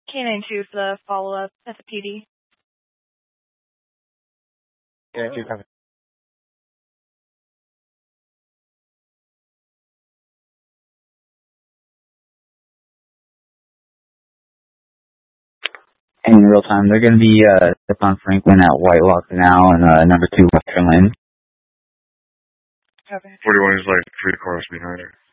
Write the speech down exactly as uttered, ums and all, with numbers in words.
Canine two for the follow-up at the P D. Canine two coming. In real time, they're going to be uh, Stephon Franklin at White Lock now and uh, number two Western Lane. Okay. forty-one is like three cars behind her.